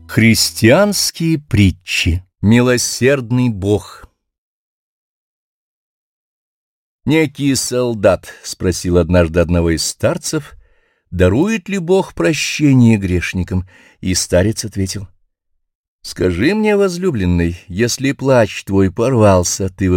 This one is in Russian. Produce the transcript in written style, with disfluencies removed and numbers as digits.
Христианские притчи. Милосердный Бог. Некий солдат спросил однажды одного из старцев, дарует ли Бог прощение грешникам, и старец ответил: «Скажи мне, возлюбленный, если плач твой порвался, ты